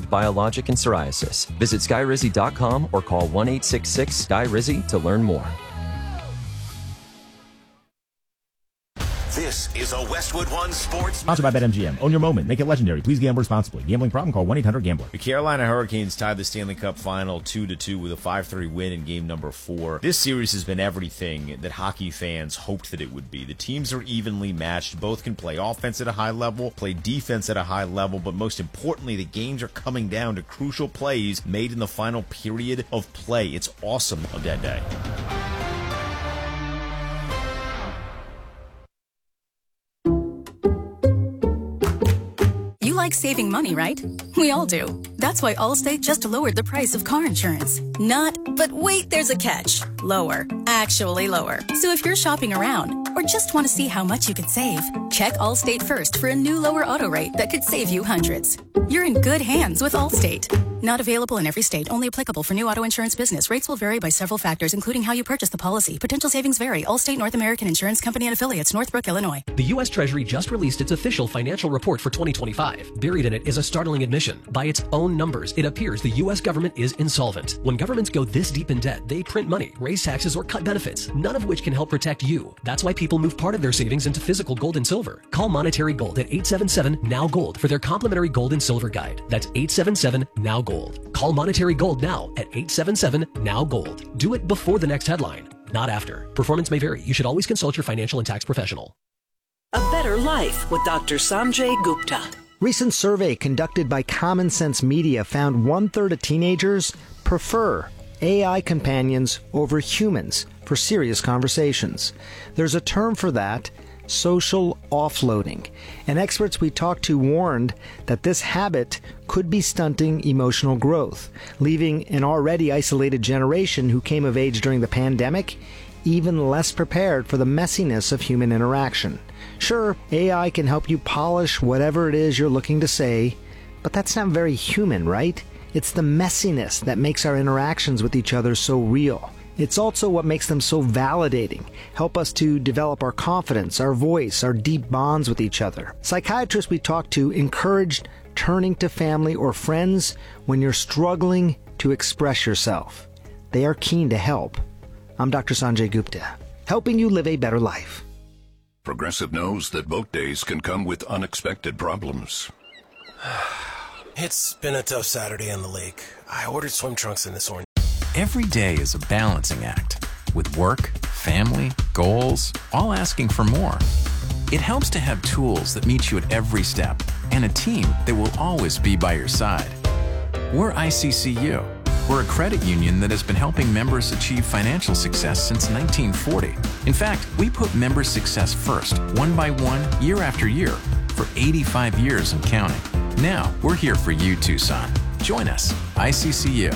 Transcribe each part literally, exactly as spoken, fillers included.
biologic, and psoriasis. Visit skyrizi dot com or call one eight six six sky rizi to learn more. This is a Westwood One Sports. Sponsored by BetMGM. Own your moment. Make it legendary. Please gamble responsibly. Gambling problem? Call one eight hundred gambler. The Carolina Hurricanes tied the Stanley Cup Final two to two with a five three win in game number four. This series has been everything that hockey fans hoped that it would be. The teams are evenly matched. Both can play offense at a high level, play defense at a high level, but most importantly, the games are coming down to crucial plays made in the final period of play. It's awesome of that day. Like saving money, right? We all do. That's why Allstate just lowered the price of car insurance. Not, but wait, there's a catch. Lower. Actually lower. So if you're shopping around or just want to see how much you could save, check Allstate first for a new lower auto rate that could save you hundreds. You're in good hands with Allstate. Not available in every state. Only applicable for new auto insurance business. Rates will vary by several factors, including how you purchase the policy. Potential savings vary. Allstate North American Insurance Company and affiliates, Northbrook, Illinois. The U S Treasury just released its official financial report for twenty twenty-five. Buried in it is a startling admission. By its own numbers, it appears the U S government is insolvent. When governments go this deep in debt, they print money, raise taxes, or cut benefits, none of which can help protect you. That's why people move part of their savings into physical gold and silver. Call Monetary Gold at eight seven seven, N O W Gold for their complimentary gold and silver guide. That's eight seven seven, N O W Gold. Call Monetary Gold now at eight seven seven, N O W Gold. Do it before the next headline, not after. Performance may vary. You should always consult your financial and tax professional. A Better Life with Doctor Sanjay Gupta. Recent survey conducted by Common Sense Media found one-third of teenagers prefer A I companions over humans for serious conversations. There's a term for that, social offloading. And experts we talked to warned that this habit could be stunting emotional growth, leaving an already isolated generation who came of age during the pandemic even less prepared for the messiness of human interaction. Sure, A I can help you polish whatever it is you're looking to say, but that's not very human, right? It's the messiness that makes our interactions with each other so real. It's also what makes them so validating, help us to develop our confidence, our voice, our deep bonds with each other. Psychiatrists we talked to encouraged turning to family or friends when you're struggling to express yourself. They are keen to help. I'm Doctor Sanjay Gupta, helping you live a better life. Progressive knows that boat days can come with unexpected problems. It's been a tough Saturday on the lake. I ordered swim trunks in this orange. Every day is a balancing act, with work, family, goals, all asking for more. It helps to have tools that meet you at every step, and a team that will always be by your side. We're I C C U. We're a credit union that has been helping members achieve financial success since nineteen forty. In fact, we put member success first, one by one, year after year, for eighty-five years and counting. Now, we're here for you, Tucson. Join us, I C C U.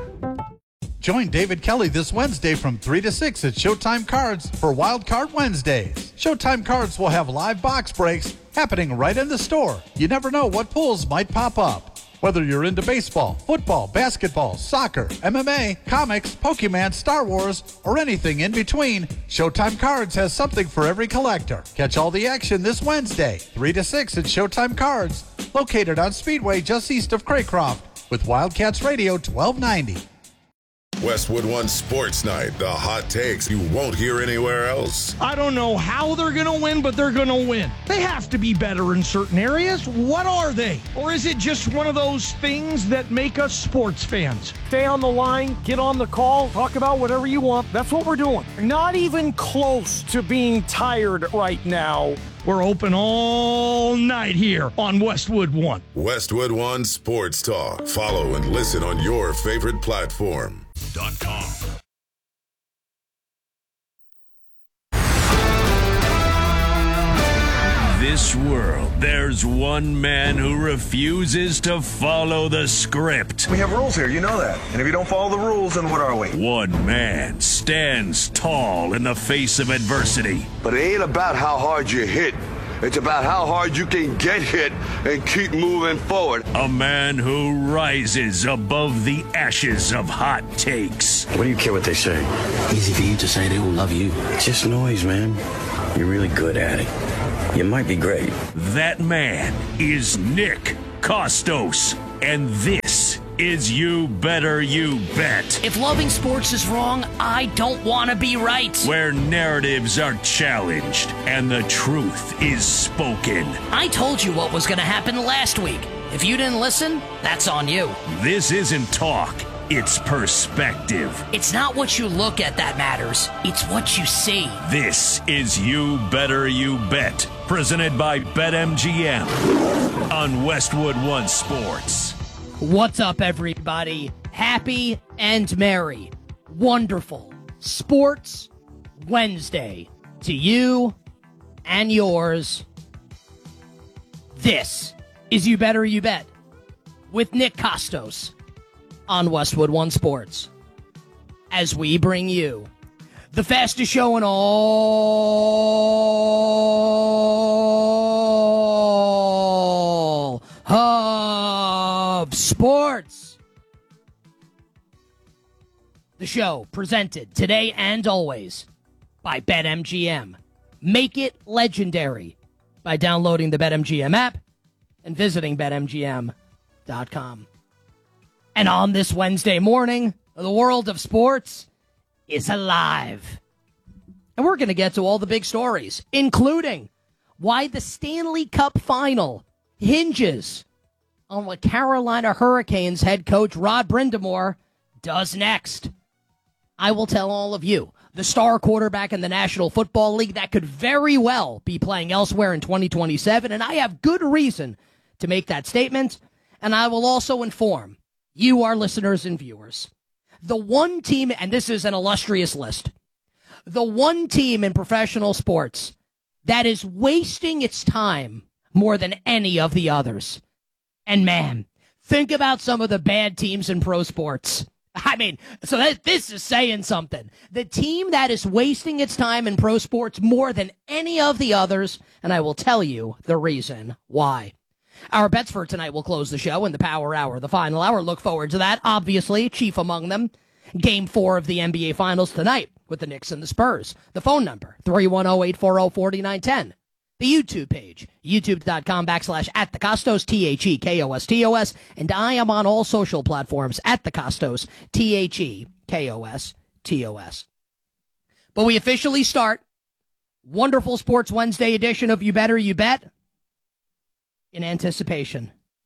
Join David Kelly this Wednesday from three to six at Showtime Cards for Wild Card Wednesdays. Showtime Cards will have live box breaks happening right in the store. You never know what pulls might pop up. Whether you're into baseball, football, basketball, soccer, M M A, comics, Pokemon, Star Wars, or anything in between, Showtime Cards has something for every collector. Catch all the action this Wednesday, three to six at Showtime Cards, located on Speedway just east of Craycroft, with Wildcats Radio twelve ninety. Westwood One Sports Night, the hot takes you won't hear anywhere else. I don't know how they're going to win, but they're going to win. They have to be better in certain areas. What are they? Or is it just one of those things that make us sports fans? Stay on the line, get on the call, talk about whatever you want. That's what we're doing. Not even close to being tired right now. We're open all night here on Westwood One. Westwood One Sports Talk. Follow and listen on your favorite platform. Dot com. This world, there's one man who refuses to follow the script. We have rules here, you know that. And if you don't follow the rules, then what are we? One man stands tall in the face of adversity. But it ain't about how hard you hit. It's about how hard you can get hit and keep moving forward. A man who rises above the ashes of hot takes. What do you care what they say? Easy for you to say they will love you. It's just noise, man. You're really good at it. You might be great. That man is Nick Kostos. And this is You Better You Bet. If loving sports is wrong, I don't want to be right. Where narratives are challenged and the truth is spoken. I told you what was going to happen last week. If you didn't listen, that's on you. This isn't talk. It's perspective. It's not what you look at that matters. It's what you see. This is You Better You Bet, presented by BetMGM on Westwood One Sports. What's up, everybody? Happy and merry, wonderful Sports Wednesday to you and yours. This is You Better You Bet with Nick Kostos on Westwood One Sports, as we bring you the fastest show in all of sports. The show presented today and always by BetMGM. Make it legendary by downloading the BetMGM app and visiting Bet M G M dot com. And on this Wednesday morning, the world of sports is alive. And we're going to get to all the big stories, including why the Stanley Cup final hinges on what Carolina Hurricanes head coach Rod Brind'Amour does next. I will tell all of you, the star quarterback in the National Football League that could very well be playing elsewhere in twenty twenty-seven, and I have good reason to make that statement, and I will also inform you, our listeners and viewers, the one team, and this is an illustrious list, the one team in professional sports that is wasting its time more than any of the others. And man, think about some of the bad teams in pro sports. I mean, so that, this is saying something. The team that is wasting its time in pro sports more than any of the others, and I will tell you the reason why. Our bets for tonight will close the show in the Power Hour, the final hour. Look forward to that. Obviously, chief among them, Game four of the N B A Finals tonight with the Knicks and the Spurs. The phone number, three one zero, eight four zero, four nine one zero. The YouTube page, youtube.com backslash at the Kostos, T H E K O S T O S. And I am on all social platforms at the Kostos, T H E K O S T O S. But we officially start wonderful Sports Wednesday edition of You Better You Bet in anticipation.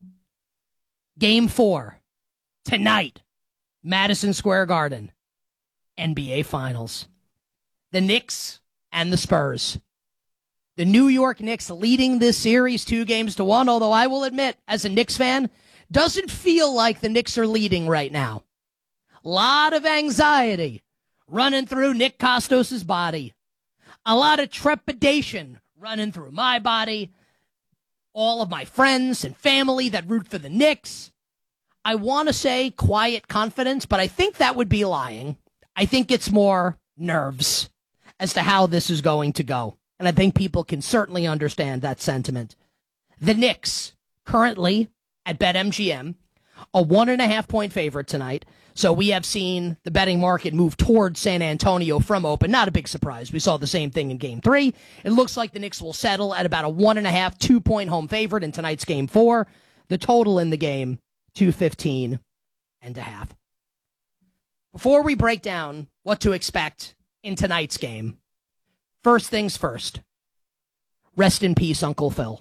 Game four, tonight, Madison Square Garden, N B A Finals. The Knicks and the Spurs. The New York Knicks leading this series two games to one, although I will admit, as a Knicks fan, doesn't feel like the Knicks are leading right now. A lot of anxiety running through Nick Kostos' body. A lot of trepidation running through my body. All of my friends and family that root for the Knicks. I want to say quiet confidence, but I think that would be lying. I think it's more nerves as to how this is going to go. And I think people can certainly understand that sentiment. The Knicks, currently at BetMGM, a one and a half point favorite tonight. So we have seen the betting market move towards San Antonio from open. Not a big surprise. We saw the same thing in game three. It looks like the Knicks will settle at about a one and a half, two point home favorite in tonight's game four. The total in the game, two fifteen and a half. Before we break down what to expect in tonight's game, first things first. Rest in peace, Uncle Phil.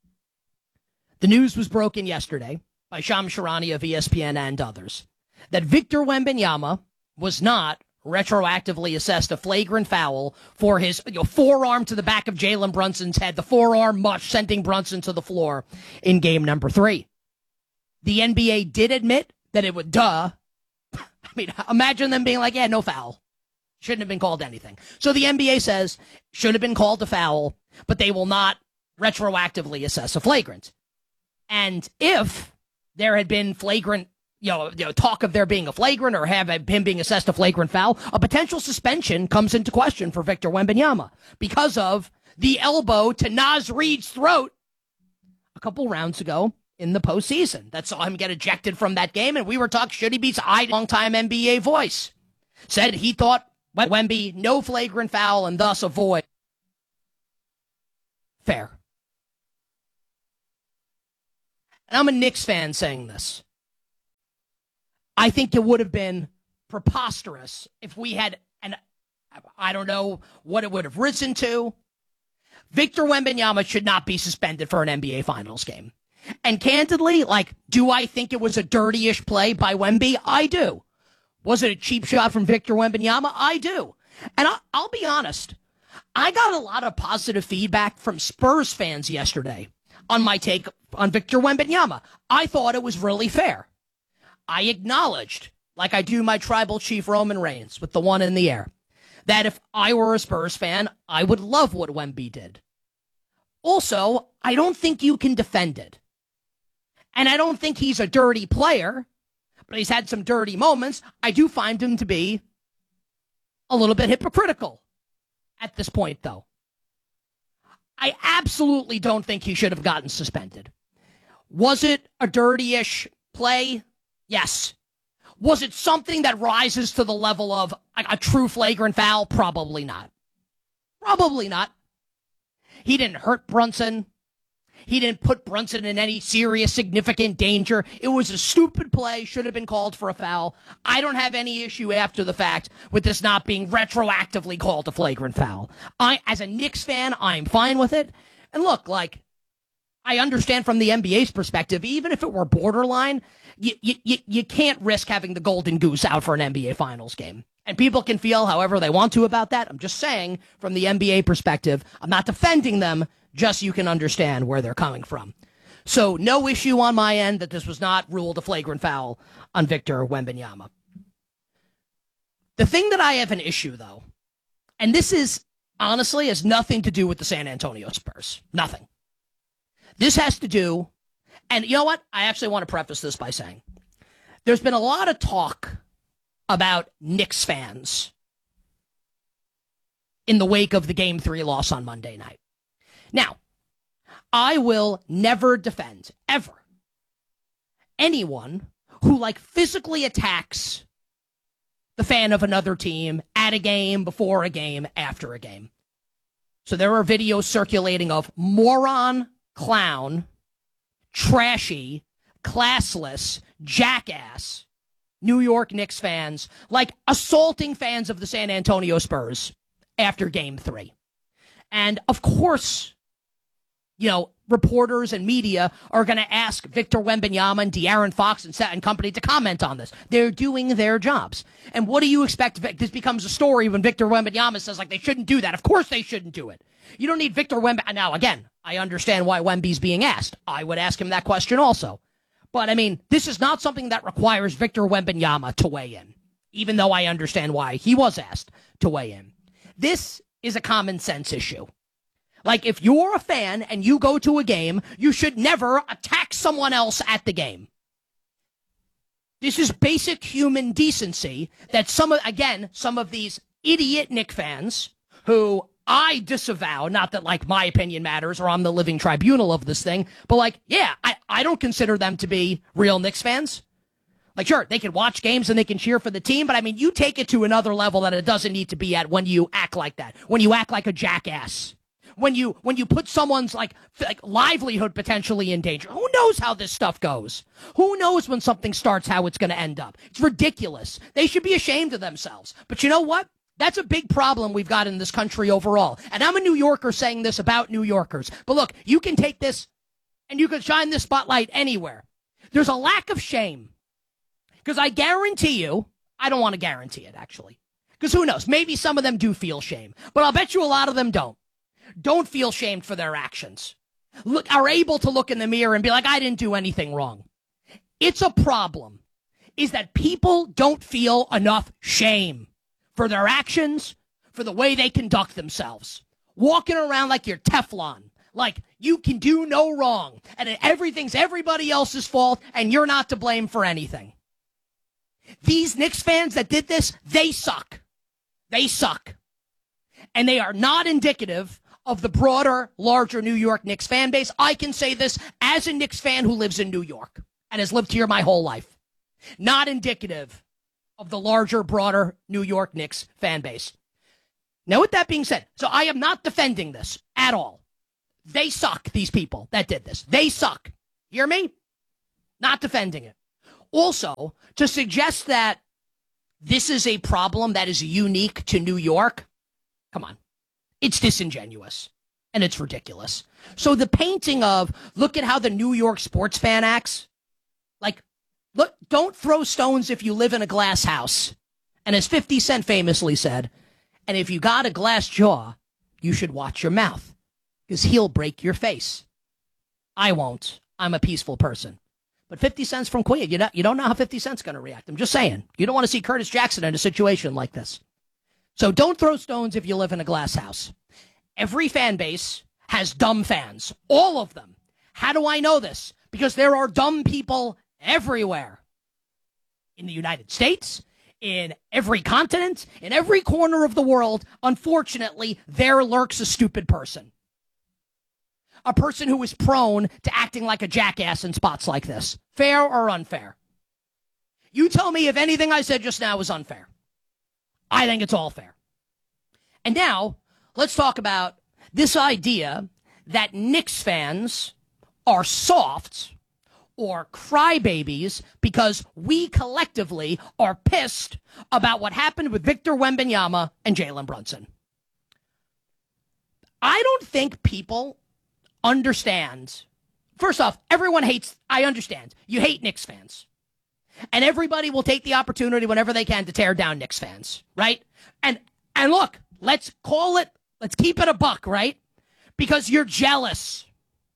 The news was broken yesterday by Shams Charania of E S P N and others that Victor Wembanyama was not retroactively assessed a flagrant foul for his you know, forearm to the back of Jalen Brunson's head, the forearm mush sending Brunson to the floor in game number three. The N B A did admit that it would, duh. I mean, imagine them being like, yeah, no foul. Shouldn't have been called anything. So the N B A says, should have been called a foul, but they will not retroactively assess a flagrant. And if there had been flagrant You know, you know, talk of there being a flagrant or have him being assessed a flagrant foul, a potential suspension comes into question for Victor Wembanyama because of the elbow to Naz Reid's throat a couple rounds ago in the postseason that saw him get ejected from that game. And we were talking, should he be a long-time N B A voice? Said he thought Wemby, no flagrant foul and thus avoid. Fair. And I'm a Knicks fan saying this. I think it would have been preposterous if we had, and I don't know what it would have risen to. Victor Wembanyama should not be suspended for an N B A Finals game. And candidly, like, do I think it was a dirty-ish play by Wemby? I do. Was it a cheap shot from Victor Wembanyama? I do. And I, I'll be honest, I got a lot of positive feedback from Spurs fans yesterday on my take on Victor Wembanyama. I thought it was really fair. I acknowledged, like I do my tribal chief Roman Reigns with the one in the air, that if I were a Spurs fan, I would love what Wemby did. Also, I don't think you can defend it. And I don't think he's a dirty player, but he's had some dirty moments. I do find him to be a little bit hypocritical at this point, though. I absolutely don't think he should have gotten suspended. Was it a dirty-ish play? Yes. Was it something that rises to the level of a, a true flagrant foul? Probably not. Probably not. He didn't hurt Brunson. He didn't put Brunson in any serious, significant danger. It was a stupid play, should have been called for a foul. I don't have any issue after the fact with this not being retroactively called a flagrant foul. I, as a Knicks fan, I'm fine with it. And look, like, I understand from the N B A's perspective, even if it were borderline, you, you, you can't risk having the golden goose out for an N B A Finals game. And people can feel however they want to about that. I'm just saying, from the N B A perspective, I'm not defending them, just so you can understand where they're coming from. So no issue on my end that this was not ruled a flagrant foul on Victor Wembanyama. The thing that I have an issue, though, and this is, honestly, has nothing to do with the San Antonio Spurs. Nothing. This has to do, and you know what? I actually want to preface this by saying, there's been a lot of talk about Knicks fans in the wake of the Game three loss on Monday night. Now, I will never defend, ever, anyone who, like, physically attacks the fan of another team at a game, before a game, after a game. So there are videos circulating of moron, clown, trashy, classless, jackass New York Knicks fans, like, assaulting fans of the San Antonio Spurs after Game three. And, of course, you know, reporters and media are going to ask Victor Wembanyama and De'Aaron Fox and, and company to comment on this. They're doing their jobs. And what do you expect? This becomes a story when Victor Wembanyama says, like, they shouldn't do that. Of course they shouldn't do it. You don't need Victor Wembanyama. Now, again, I understand why Wemby's being asked. I would ask him that question also. But, I mean, this is not something that requires Victor Wembanyama to weigh in, even though I understand why he was asked to weigh in. This is a common sense issue. Like, if you're a fan and you go to a game, you should never attack someone else at the game. This is basic human decency that some of, again, some of these idiot Knicks fans who I disavow, not that, like, my opinion matters or I'm the living tribunal of this thing, but, like, yeah, I, I don't consider them to be real Knicks fans. Like, sure, they can watch games and they can cheer for the team, but, I mean, you take it to another level that it doesn't need to be at when you act like that, when you act like a jackass. When you when you put someone's like like livelihood potentially in danger. Who knows how this stuff goes? Who knows when something starts how it's going to end up? It's ridiculous. They should be ashamed of themselves. But you know what? That's a big problem we've got in this country overall. And I'm a New Yorker saying this about New Yorkers. But look, you can take this and you can shine this spotlight anywhere. There's a lack of shame. Because I guarantee you, I don't want to guarantee it actually. Because who knows? Maybe some of them do feel shame. But I'll bet you a lot of them don't. Don't feel shamed for their actions. Look, are able to look in the mirror and be like, I didn't do anything wrong. It's a problem, is that people don't feel enough shame for their actions, for the way they conduct themselves. Walking around like you're Teflon, like you can do no wrong, and everything's everybody else's fault, and you're not to blame for anything. These Knicks fans that did this, they suck. They suck. And they are not indicative of the broader, larger New York Knicks fan base. I can say this as a Knicks fan who lives in New York and has lived here my whole life. Not indicative of the larger, broader New York Knicks fan base. Now, with that being said, so I am not defending this at all. They suck, these people that did this. They suck. Hear me? Not defending it. Also, to suggest that this is a problem that is unique to New York, come on. It's disingenuous and it's ridiculous. So the painting of, look at how the New York sports fan acts, like, look, don't throw stones if you live in a glass house. And as fifty Cent famously said, and if you got a glass jaw, you should watch your mouth because he'll break your face. I won't. I'm a peaceful person. But fifty Cent's from Queen. You, know, you don't know how fifty Cent's going to react. I'm just saying. You don't want to see Curtis Jackson in a situation like this. So don't throw stones if you live in a glass house. Every fan base has dumb fans. All of them. How do I know this? Because there are dumb people everywhere. In the United States, in every continent, in every corner of the world, unfortunately, there lurks a stupid person. A person who is prone to acting like a jackass in spots like this. Fair or unfair? You tell me if anything I said just now was unfair. I think it's all fair. And now, let's talk about this idea that Knicks fans are soft or crybabies because we collectively are pissed about what happened with Victor Wembanyama and Jalen Brunson. I don't think people understand. First off, everyone hates, I understand, you hate Knicks fans. And everybody will take the opportunity whenever they can to tear down Knicks fans, right? And and look, let's call it, let's keep it a buck, right? Because you're jealous.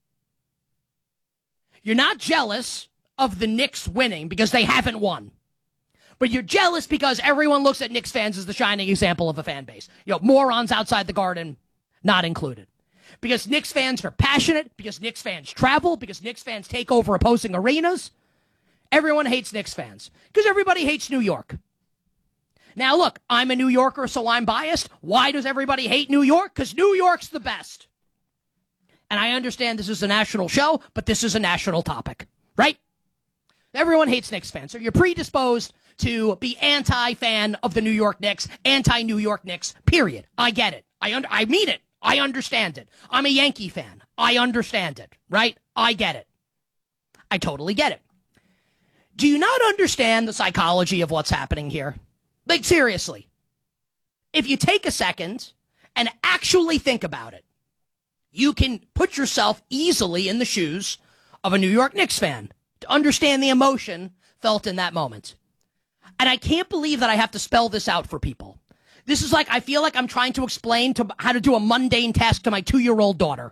You're not jealous of the Knicks winning because they haven't won. But you're jealous because everyone looks at Knicks fans as the shining example of a fan base. You know, morons outside the garden, not included. Because Knicks fans are passionate, because Knicks fans travel, because Knicks fans take over opposing arenas. Everyone hates Knicks fans because everybody hates New York. Now, look, I'm a New Yorker, so I'm biased. Why does everybody hate New York? Because New York's the best. And I understand this is a national show, but this is a national topic, right? Everyone hates Knicks fans. So you're predisposed to be anti-fan of the New York Knicks, anti-New York Knicks, period. I get it. I un- I mean it. I understand it. I'm a Yankee fan. I understand it, right? I get it. I totally get it. Do you not understand the psychology of what's happening here? Like, seriously. If you take a second and actually think about it, you can put yourself easily in the shoes of a New York Knicks fan to understand the emotion felt in that moment. And I can't believe that I have to spell this out for people. This is like, I feel like I'm trying to explain to how to do a mundane task to my two-year-old daughter.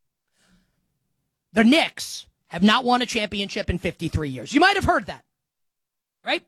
The Knicks have not won a championship in fifty-three years. You might have heard that, right?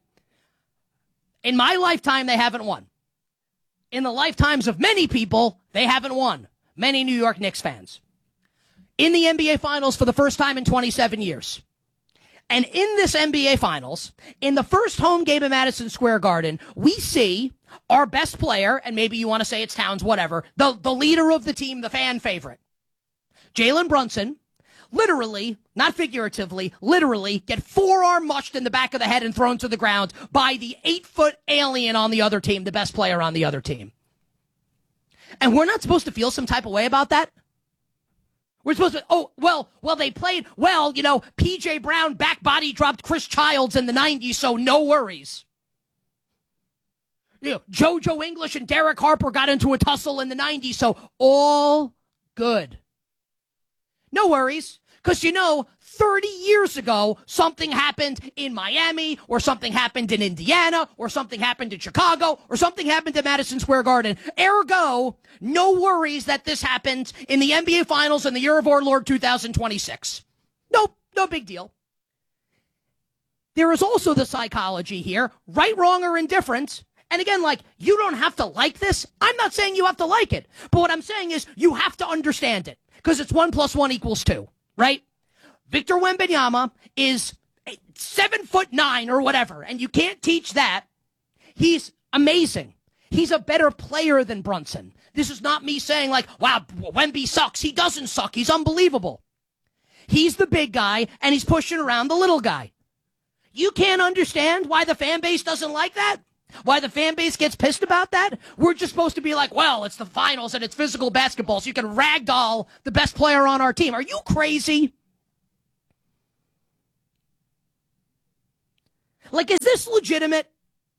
In my lifetime, they haven't won. In the lifetimes of many people, they haven't won. Many New York Knicks fans. In the N B A Finals for the first time in twenty-seven years. And in this N B A Finals, in the first home game at Madison Square Garden, we see our best player, and maybe you want to say it's Towns, whatever, the, the leader of the team, the fan favorite, Jalen Brunson, literally, not figuratively, literally get forearm mushed in the back of the head and thrown to the ground by the eight-foot alien on the other team, the best player on the other team. And we're not supposed to feel some type of way about that? We're supposed to, oh, well, well, they played, well, you know, P J Brown back body dropped Chris Childs in the nineties, so no worries. You know, JoJo English and Derek Harper got into a tussle in the nineties, so all good. No worries, because, you know, thirty years ago, something happened in Miami, or something happened in Indiana, or something happened in Chicago, or something happened at Madison Square Garden. Ergo, no worries that this happened in the N B A Finals in the year of our Lord two thousand twenty-six. Nope, no big deal. There is also the psychology here, right, wrong, or indifferent. And again, like, you don't have to like this. I'm not saying you have to like it. But what I'm saying is you have to understand it. Because it's one plus one equals two, right? Victor Wembanyama is seven foot nine or whatever, and you can't teach that. He's amazing. He's a better player than Brunson. This is not me saying like, wow, Wemby sucks. He doesn't suck. He's unbelievable. He's the big guy, and he's pushing around the little guy. You can't understand why the fan base doesn't like that? Why the fan base gets pissed about that? We're just supposed to be like, well, it's the finals and it's physical basketball, so you can ragdoll the best player on our team. Are you crazy? Like, is this legitimate?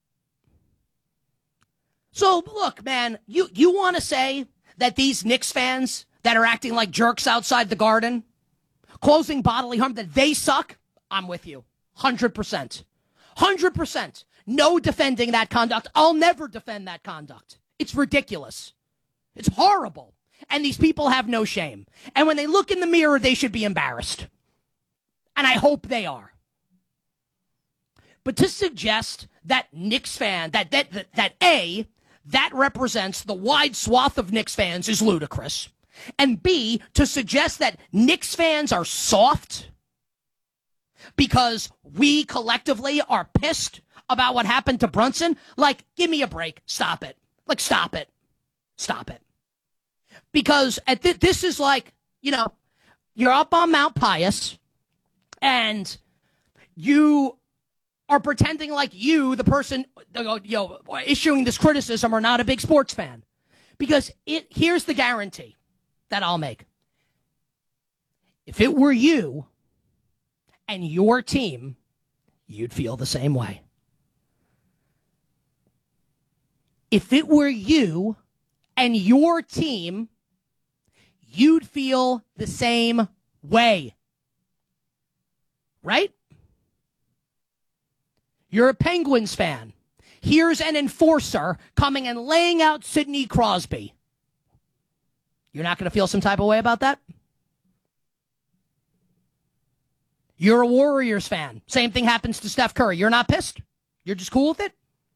So, look, man, you, you want to say that these Knicks fans that are acting like jerks outside the Garden, causing bodily harm, that they suck? I'm with you. one hundred percent. one hundred percent. No defending that conduct. I'll never defend that conduct. It's ridiculous. It's horrible. And these people have no shame. And when they look in the mirror, they should be embarrassed. And I hope they are. But to suggest that Knicks fan, that, that, that, that A, that represents the wide swath of Knicks fans is ludicrous. And B, to suggest that Knicks fans are soft because we collectively are pissed about what happened to Brunson, like, give me a break. Stop it. Like, stop it. Stop it. Because at th- this is like, you know, you're up on Mount Pius and you are pretending like you, the person, you know, issuing this criticism, are not a big sports fan. Because it here's the guarantee that I'll make. If it were you and your team, you'd feel the same way. If it were you and your team, you'd feel the same way. Right? You're a Penguins fan. Here's an enforcer coming and laying out Sidney Crosby. You're not going to feel some type of way about that? You're a Warriors fan. Same thing happens to Steph Curry. You're not pissed? You're just cool with it?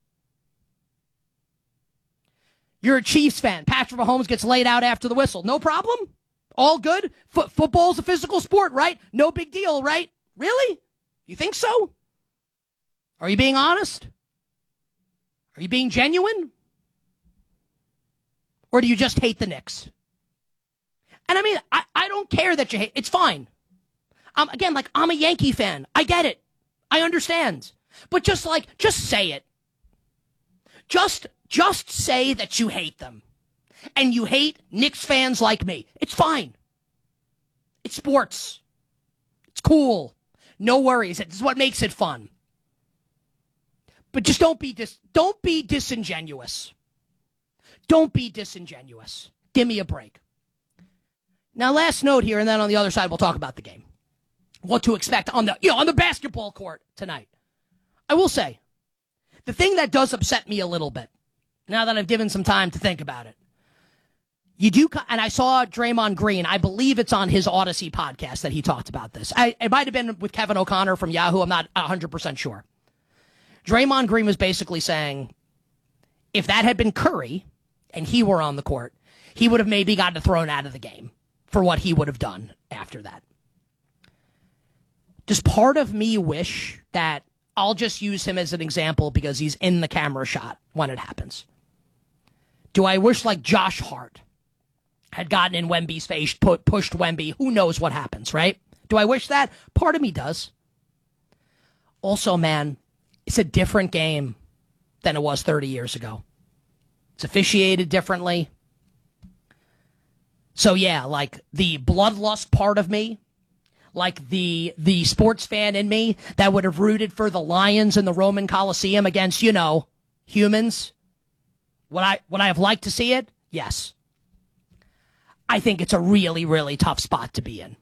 You're a Chiefs fan. Patrick Mahomes gets laid out after the whistle. No problem? All good? F- football's a physical sport, right? No big deal, right? Really? You think so? Are you being honest? Are you being genuine? Or do you just hate the Knicks? And I mean, I, I don't care that you hate. It's fine. Um, again, like, I'm a Yankee fan. I get it. I understand. But just like, just say it. Just, just say that you hate them. And you hate Knicks fans like me. It's fine. It's sports. It's cool. No worries. It's what makes it fun. But just don't be dis- don't be disingenuous. Don't be disingenuous. Give me a break. Now, last note here, and then on the other side, we'll talk about the game. What to expect on the, you know, on the basketball court tonight. I will say, the thing that does upset me a little bit, now that I've given some time to think about it, you do, and I saw Draymond Green, I believe it's on his Odyssey podcast that he talked about this. I, it might have been with Kevin O'Connor from Yahoo, I'm not one hundred percent sure. Draymond Green was basically saying, if that had been Curry, and he were on the court, he would have maybe gotten thrown out of the game for what he would have done after that. Does part of me wish that, I'll just use him as an example because he's in the camera shot when it happens. Do I wish like Josh Hart had gotten in Wemby's face, put, pushed Wemby? Who knows what happens, right? Do I wish that? Part of me does. Also, man, it's a different game than it was thirty years ago. It's officiated differently. So yeah, like the bloodlust part of me, like the the sports fan in me that would have rooted for the Lions in the Roman Coliseum against, you know, humans. Would I would I have liked to see it? Yes. I think it's a really, really tough spot to be in.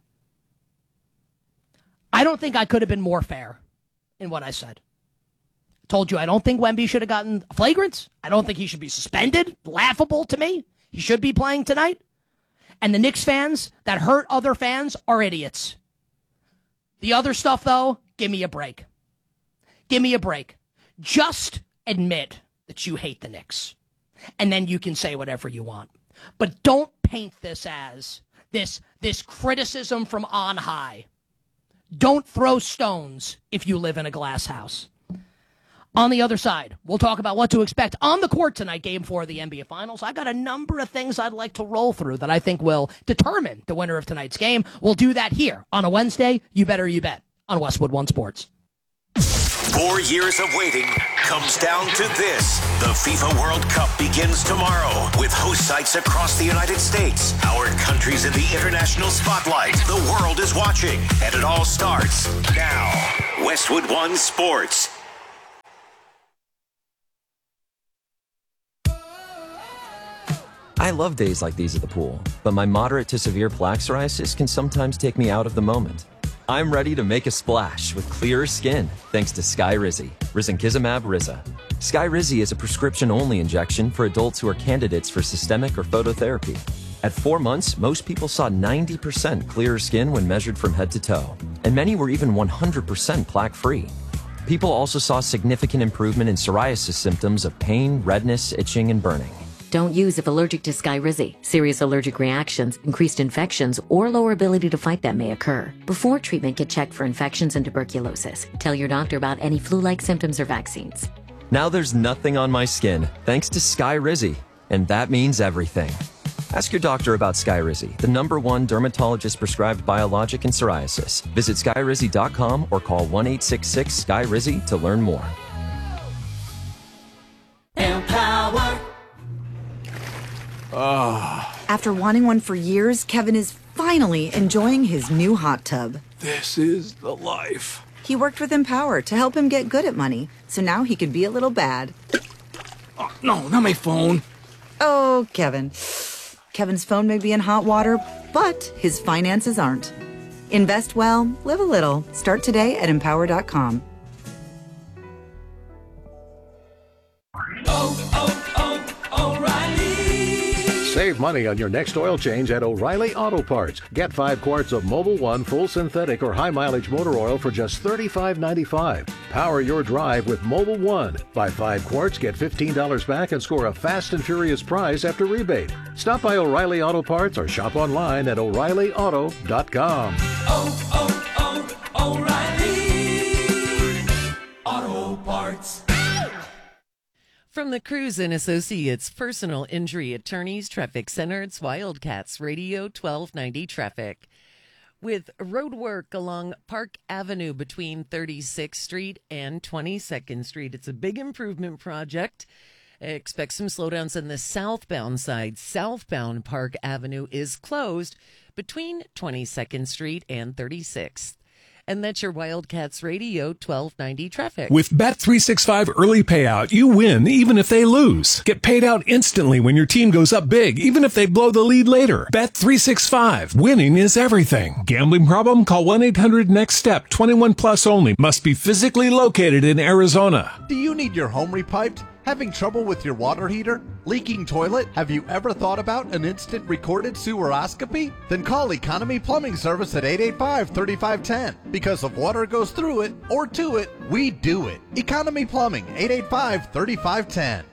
I don't think I could have been more fair in what I said. Told you I don't think Wemby should have gotten a flagrant. I don't think he should be suspended. Laughable to me. He should be playing tonight. And the Knicks fans that hurt other fans are idiots. The other stuff, though, give me a break. Give me a break. Just admit that you hate the Knicks. And then you can say whatever you want. But don't paint this as this, this criticism from on high. Don't throw stones if you live in a glass house. On the other side, we'll talk about what to expect on the court tonight, game four of the N B A Finals. I got a number of things I'd like to roll through that I think will determine the winner of tonight's game. We'll do that here on a Wednesday. You better you bet on Westwood One Sports. Four years of waiting comes down to this. The FIFA World Cup begins tomorrow with host sites across the United States. Our country's in the international spotlight. The world is watching, and it all starts now. Westwood One Sports. I love days like these at the pool, but my moderate to severe plaque psoriasis can sometimes take me out of the moment. I'm ready to make a splash with clearer skin thanks to Skyrizi, risankizumab Riza. Skyrizi is a prescription-only injection for adults who are candidates for systemic or phototherapy. At four months, most people saw ninety percent clearer skin when measured from head to toe, and many were even one hundred percent plaque-free. People also saw significant improvement in psoriasis symptoms of pain, redness, itching, and burning. Don't use if allergic to Skyrizi. Serious allergic reactions, increased infections, or lower ability to fight them may occur. Before treatment, get checked for infections and tuberculosis. Tell your doctor about any flu-like symptoms or vaccines. Now there's nothing on my skin thanks to Skyrizi, and that means everything. Ask your doctor about Skyrizi, the number one dermatologist-prescribed biologic in psoriasis. Visit skyrizi dot com or call one eight six six Sky Rizi to learn more. Empower. Ah. After wanting one for years, Kevin is finally enjoying his new hot tub. This is the life. He worked with Empower to help him get good at money, so now he can be a little bad. Oh, no, not my phone. Oh, Kevin. Kevin's phone may be in hot water, but his finances aren't. Invest well, live a little. Start today at empower dot com. Oh, oh, oh, O'Reilly. Save money on your next oil change at O'Reilly Auto Parts. Get five quarts of Mobil one full synthetic or high mileage motor oil for just thirty-five ninety-five. Power your drive with Mobil one. Buy five quarts, get fifteen dollars back, and score a fast and furious prize after rebate. Stop by O'Reilly Auto Parts or shop online at O'Reilly Auto dot com. Oh, oh, oh, O'Reilly Auto Parts. From the Cruz and Associates Personal Injury Attorneys Traffic Center, it's Wildcats Radio twelve ninety Traffic. With road work along Park Avenue between thirty-sixth Street and twenty-second Street, it's a big improvement project. Expect some slowdowns on the southbound side. Southbound Park Avenue is closed between twenty-second Street and thirty-sixth. And that's your Wildcats Radio twelve ninety Traffic. With Bet three sixty-five Early Payout, you win even if they lose. Get paid out instantly when your team goes up big, even if they blow the lead later. Bet three sixty-five. Winning is everything. Gambling problem? Call one eight hundred next step. twenty-one plus only. Must be physically located in Arizona. Do you need your home repiped? Having trouble with your water heater? Leaking toilet? Have you ever thought about an instant recorded seweroscopy? Then call Economy Plumbing Service at eight eight five, three five one zero. Because if water goes through it or to it, we do it. Economy Plumbing, eight eight five, three five one zero.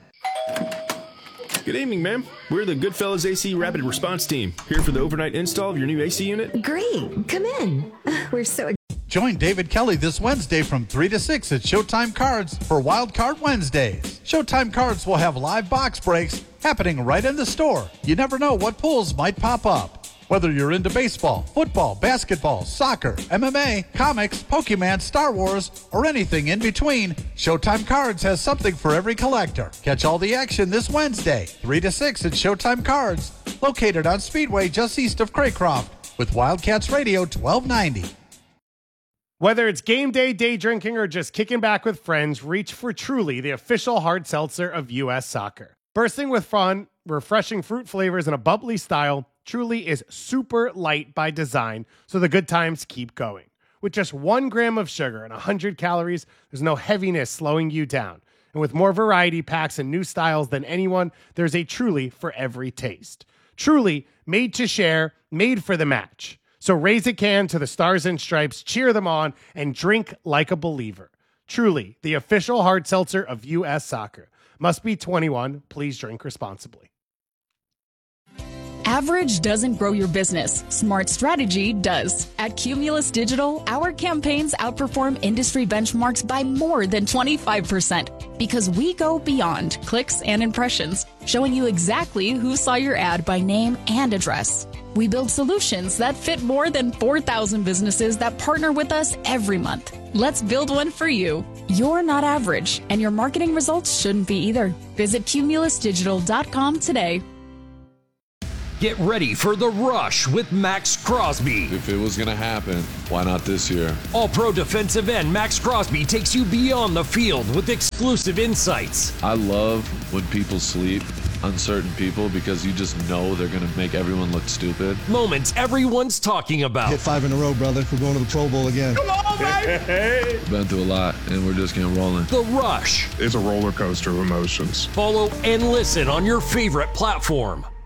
Good evening, ma'am. We're the Goodfellas A C Rapid Response Team, here for the overnight install of your new A C unit. Great. Come in. We're so Join David Kelly this Wednesday from three to six at Showtime Cards for Wild Card Wednesdays. Showtime Cards will have live box breaks happening right in the store. You never know what pulls might pop up. Whether you're into baseball, football, basketball, soccer, M M A, comics, Pokemon, Star Wars, or anything in between, Showtime Cards has something for every collector. Catch all the action this Wednesday, three to six at Showtime Cards, located on Speedway just east of Craycroft, with Wildcats Radio twelve ninety. Whether it's game day, day drinking, or just kicking back with friends, reach for Truly, the official hard seltzer of U S Soccer. Bursting with fun, refreshing fruit flavors, and a bubbly style, Truly is super light by design, so the good times keep going. With just one gram of sugar and one hundred calories, there's no heaviness slowing you down. And with more variety packs and new styles than anyone, there's a Truly for every taste. Truly, made to share, made for the match. So raise a can to the Stars and Stripes, cheer them on, and drink like a believer. Truly, the official hard seltzer of U S Soccer. Must be twenty-one. Please drink responsibly. Average doesn't grow your business. Smart strategy does. At Cumulus Digital, our campaigns outperform industry benchmarks by more than twenty-five percent because we go beyond clicks and impressions, showing you exactly who saw your ad by name and address. We build solutions that fit more than four thousand businesses that partner with us every month. Let's build one for you. You're not average, and your marketing results shouldn't be either. Visit cumulus digital dot com today. Get ready for the rush with Max Crosby. If it was going to happen, why not this year? All-pro defensive end Max Crosby takes you beyond the field with exclusive insights. I love when people sleep uncertain people because you just know they're going to make everyone look stupid. Moments everyone's talking about. Hit five in a row, brother. We're going to the Pro Bowl again. Come on, baby! Been through a lot, and we're just getting rolling. The Rush. It's a roller coaster of emotions. Follow and listen on your favorite platform.